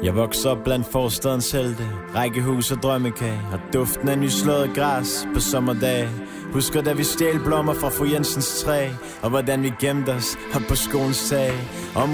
Jeg voksede op blandt forstadens helte, rækkehus og drømmekage, og duften af nyslået græs på sommerdage. Husker da vi stjal blommer fra fru Jensens træ, og hvordan vi gemte os op på skolens tag. Og